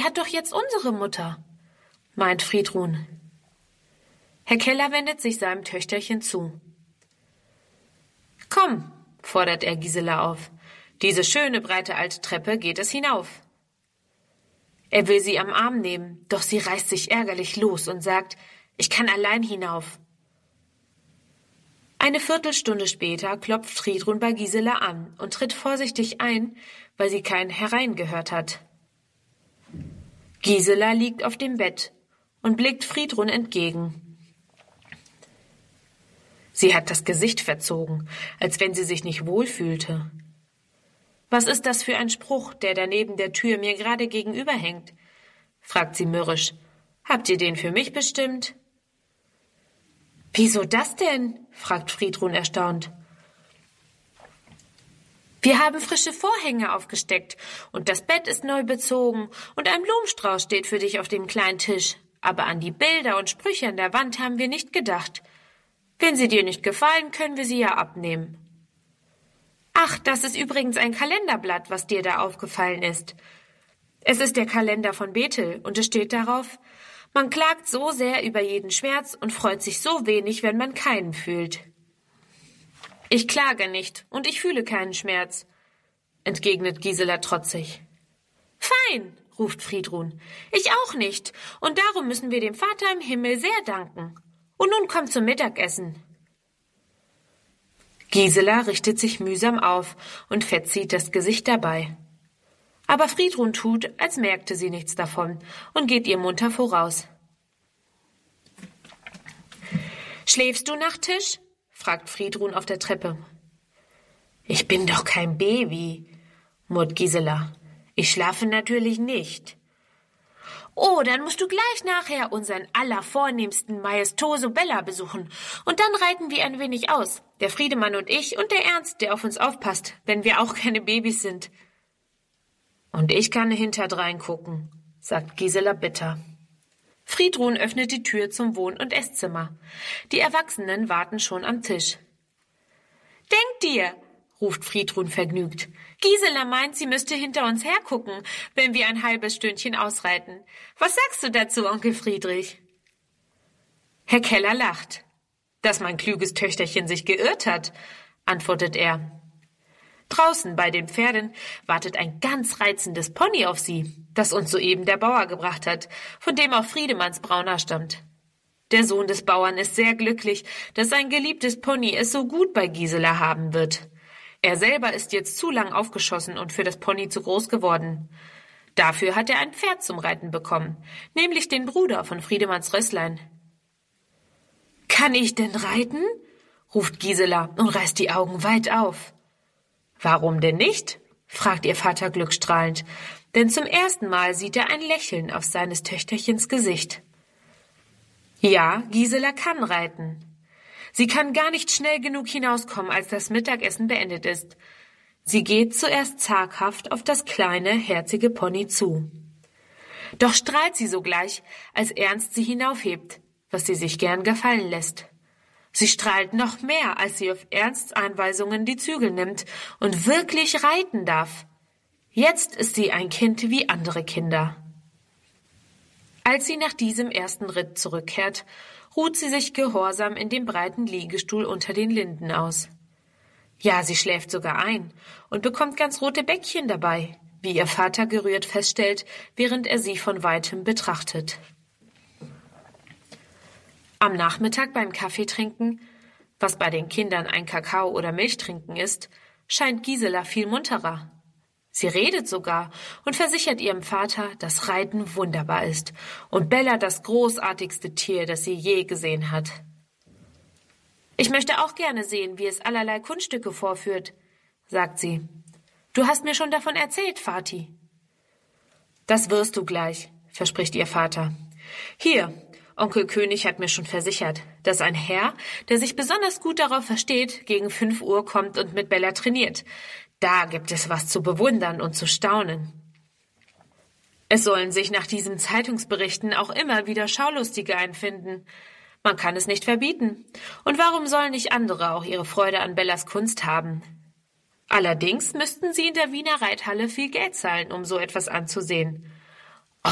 er hat doch jetzt unsere Mutter, meint Friedrun. Herr Keller wendet sich seinem Töchterchen zu. Komm, fordert er Gisela auf. Diese schöne, breite alte Treppe geht es hinauf. Er will sie am Arm nehmen, doch sie reißt sich ärgerlich los und sagt, ich kann allein hinauf. Eine Viertelstunde später klopft Friedrun bei Gisela an und tritt vorsichtig ein, weil sie kein Herein gehört hat. Gisela liegt auf dem Bett und blickt Friedrun entgegen. Sie hat das Gesicht verzogen, als wenn sie sich nicht wohlfühlte. Was ist das für ein Spruch, der da neben der Tür mir gerade gegenüber hängt? Fragt sie mürrisch. Habt ihr den für mich bestimmt? Wieso das denn? Fragt Friedrun erstaunt. Wir haben frische Vorhänge aufgesteckt und das Bett ist neu bezogen und ein Blumenstrauß steht für dich auf dem kleinen Tisch. Aber an die Bilder und Sprüche an der Wand haben wir nicht gedacht. Wenn sie dir nicht gefallen, können wir sie ja abnehmen. Ach, das ist übrigens ein Kalenderblatt, was dir da aufgefallen ist. Es ist der Kalender von Bethel und es steht darauf, man klagt so sehr über jeden Schmerz und freut sich so wenig, wenn man keinen fühlt. Ich klage nicht und ich fühle keinen Schmerz, entgegnet Gisela trotzig. Fein, ruft Friedrun, ich auch nicht und darum müssen wir dem Vater im Himmel sehr danken. Und nun komm zum Mittagessen. Gisela richtet sich mühsam auf und verzieht das Gesicht dabei. Aber Friedrun tut, als merkte sie nichts davon und geht ihr munter voraus. Schläfst du nach Tisch? Fragt Friedrun auf der Treppe. Ich bin doch kein Baby, murrt Gisela. Ich schlafe natürlich nicht. Oh, dann musst du gleich nachher unseren allervornehmsten Maestoso Bella besuchen. Und dann reiten wir ein wenig aus. Der Friedemann und ich und der Ernst, der auf uns aufpasst, wenn wir auch keine Babys sind. Und ich kann hinterdrein gucken, sagt Gisela bitter. Friedrun öffnet die Tür zum Wohn- und Esszimmer. Die Erwachsenen warten schon am Tisch. Denk dir, ruft Friedrun vergnügt. Gisela meint, sie müsste hinter uns hergucken, wenn wir ein halbes Stündchen ausreiten. Was sagst du dazu, Onkel Friedrich? Herr Keller lacht. Dass mein kluges Töchterchen sich geirrt hat, antwortet er. Draußen bei den Pferden wartet ein ganz reizendes Pony auf sie, das uns soeben der Bauer gebracht hat, von dem auch Friedemanns Brauner stammt. Der Sohn des Bauern ist sehr glücklich, dass sein geliebtes Pony es so gut bei Gisela haben wird. Er selber ist jetzt zu lang aufgeschossen und für das Pony zu groß geworden. Dafür hat er ein Pferd zum Reiten bekommen, nämlich den Bruder von Friedemanns Rösslein. »Kann ich denn reiten?« ruft Gisela und reißt die Augen weit auf. »Warum denn nicht?« fragt ihr Vater glückstrahlend, denn zum ersten Mal sieht er ein Lächeln auf seines Töchterchens Gesicht. Ja, Gisela kann reiten. Sie kann gar nicht schnell genug hinauskommen, als das Mittagessen beendet ist. Sie geht zuerst zaghaft auf das kleine, herzige Pony zu. Doch strahlt sie sogleich, als Ernst sie hinaufhebt, was sie sich gern gefallen lässt. Sie strahlt noch mehr, als sie auf Ernsts Anweisungen die Zügel nimmt und wirklich reiten darf. Jetzt ist sie ein Kind wie andere Kinder. Als sie nach diesem ersten Ritt zurückkehrt, ruht sie sich gehorsam in dem breiten Liegestuhl unter den Linden aus. Ja, sie schläft sogar ein und bekommt ganz rote Bäckchen dabei, wie ihr Vater gerührt feststellt, während er sie von weitem betrachtet. Am Nachmittag beim Kaffeetrinken, was bei den Kindern ein Kakao oder Milchtrinken ist, scheint Gisela viel munterer. Sie redet sogar und versichert ihrem Vater, dass Reiten wunderbar ist und Bella das großartigste Tier, das sie je gesehen hat. »Ich möchte auch gerne sehen, wie es allerlei Kunststücke vorführt«, sagt sie. »Du hast mir schon davon erzählt, Vati.« »Das wirst du gleich«, verspricht ihr Vater. »Hier, Onkel König hat mir schon versichert, dass ein Herr, der sich besonders gut darauf versteht, gegen 5 Uhr kommt und mit Bella trainiert. Da gibt es was zu bewundern und zu staunen.« Es sollen sich nach diesen Zeitungsberichten auch immer wieder Schaulustige einfinden. Man kann es nicht verbieten. Und warum sollen nicht andere auch ihre Freude an Bellas Kunst haben? Allerdings müssten sie in der Wiener Reithalle viel Geld zahlen, um so etwas anzusehen.